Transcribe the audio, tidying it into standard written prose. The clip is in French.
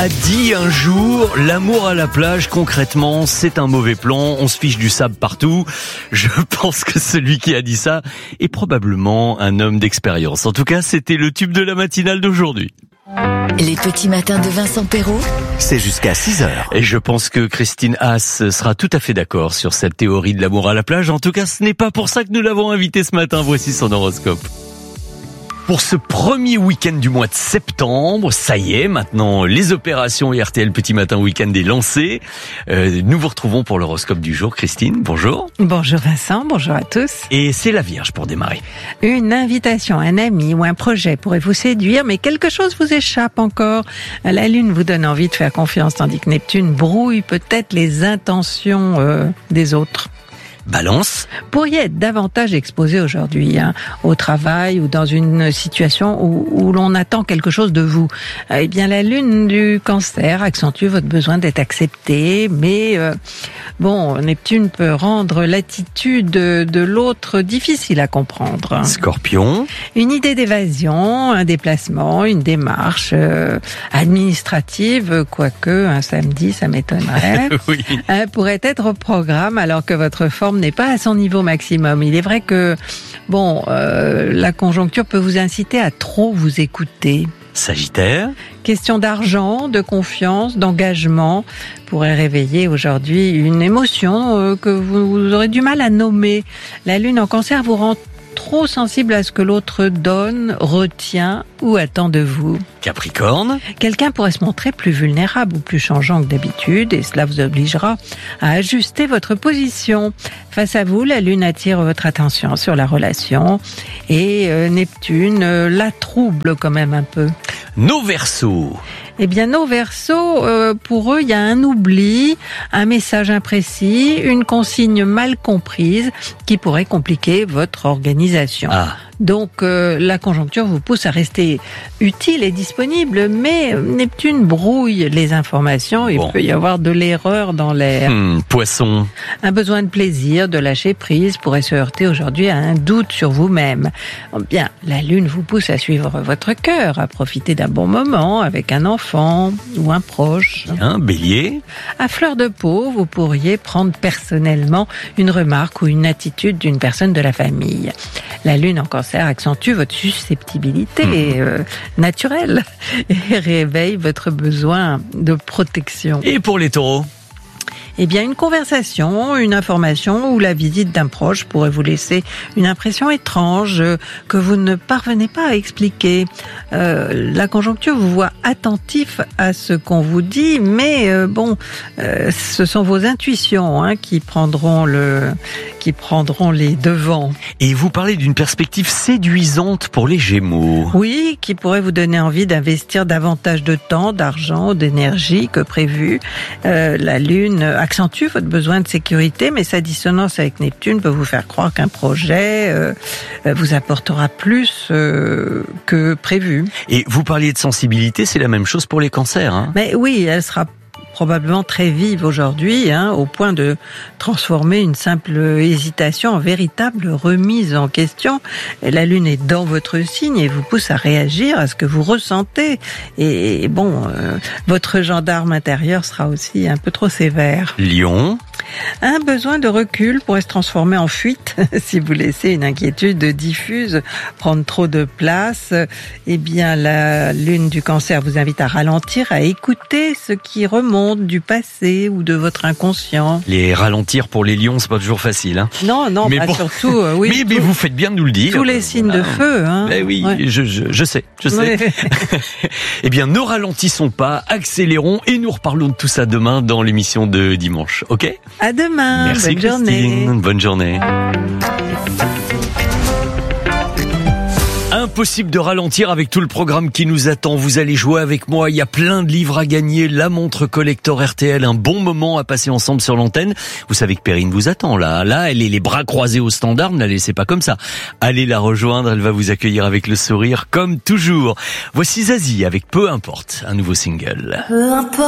a dit un jour, l'amour à la plage, concrètement, c'est un mauvais plan, on se fiche du sable partout. Je pense que celui qui a dit ça est probablement un homme d'expérience. En tout cas, c'était le tube de la matinale d'aujourd'hui. Les petits matins de Vincent Perrault. C'est jusqu'à 6h. Et je pense que Christine Haas sera tout à fait d'accord sur cette théorie de l'amour à la plage. En tout cas, ce n'est pas pour ça que nous l'avons invitée ce matin. Voici son horoscope. Pour ce premier week-end du mois de septembre, ça y est, maintenant les opérations et RTL Petit Matin Week-end est lancé. Nous vous retrouvons pour l'horoscope du jour. Christine, bonjour. Bonjour Vincent, bonjour à tous. Et c'est la Vierge pour démarrer. Une invitation, un ami ou un projet pourrait vous séduire, mais quelque chose vous échappe encore. La Lune vous donne envie de faire confiance, tandis que Neptune brouille peut-être les intentions des autres. Balance. Pourriez être davantage exposé aujourd'hui au travail ou dans une situation où l'on attend quelque chose de vous. Eh bien, la Lune du Cancer accentue votre besoin d'être accepté, mais Neptune peut rendre l'attitude de l'autre difficile à comprendre. Scorpion. Une idée d'évasion, un déplacement, une démarche administrative, quoique un samedi, ça m'étonnerait, Oui. Pourrait être au programme alors que votre forme n'est pas à son niveau maximum. Il est vrai que la conjoncture peut vous inciter à trop vous écouter. Sagittaire. Question d'argent, de confiance, d'engagement pourrait réveiller aujourd'hui une émotion que vous aurez du mal à nommer. La Lune en Cancer vous rend trop sensible à ce que l'autre donne, retient ou attend de vous. Capricorne. Quelqu'un pourrait se montrer plus vulnérable ou plus changeant que d'habitude et cela vous obligera à ajuster votre position. Face à vous, la Lune attire votre attention sur la relation et Neptune la trouble quand même un peu. Nos Verseaux. Eh bien, nos Verseaux, pour eux, il y a un oubli, un message imprécis, une consigne mal comprise qui pourrait compliquer votre organisation. Ah. Donc, la conjoncture vous pousse à rester utile et disponible, mais Neptune brouille les informations et il peut y avoir de l'erreur dans l'air. Poisson. Un besoin de plaisir, de lâcher prise pourrait se heurter aujourd'hui à un doute sur vous-même. Bien, la Lune vous pousse à suivre votre cœur, à profiter d'un bon moment avec un enfant ou un proche. Bien, Bélier. À fleur de peau, vous pourriez prendre personnellement une remarque ou une attitude d'une personne de la famille. La Lune en Cancer accentue votre susceptibilité naturelle et réveille votre besoin de protection. Et pour les Taureaux. Eh bien, une conversation, une information ou la visite d'un proche pourrait vous laisser une impression étrange que vous ne parvenez pas à expliquer. La conjoncture vous voit attentif à ce qu'on vous dit, mais ce sont vos intuitions qui prendront les devants. Et vous parlez d'une perspective séduisante pour les Gémeaux. Oui, qui pourrait vous donner envie d'investir davantage de temps, d'argent, d'énergie que prévu. La Lune accentue votre besoin de sécurité, mais sa dissonance avec Neptune peut vous faire croire qu'un projet vous apportera plus que prévu. Et vous parliez de sensibilité, c'est la même chose pour les cancers. Mais oui, elle sera probablement très vive aujourd'hui, au point de transformer une simple hésitation en véritable remise en question. Et la Lune est dans votre signe et vous pousse à réagir à ce que vous ressentez. Et votre gendarme intérieur sera aussi un peu trop sévère. Lion. Un besoin de recul pourrait se transformer en fuite si vous laissez une inquiétude diffuse prendre trop de place. Eh bien, la Lune du Cancer vous invite à ralentir, à écouter ce qui remonte du passé ou de votre inconscient. Les ralentir pour les lions, c'est pas toujours facile. Non, mais surtout. Oui, mais vous faites bien de nous le dire. Tous les signes de feu. Oui, ouais. Je sais. Ouais. Eh bien, ne ralentissons pas, accélérons et nous reparlons de tout ça demain dans l'émission de dimanche. Ok ? À demain. Merci Bonne journée. Christine. Bonne journée. Impossible de ralentir avec tout le programme qui nous attend. Vous allez jouer avec moi. Il y a plein de livres à gagner. La montre collector RTL. Un bon moment à passer ensemble sur l'antenne. Vous savez que Perrine vous attend là. Là, elle est les bras croisés au standard. Ne la laissez pas comme ça. Allez la rejoindre. Elle va vous accueillir avec le sourire comme toujours. Voici Zazie avec Peu importe. Un nouveau single. Peu importe.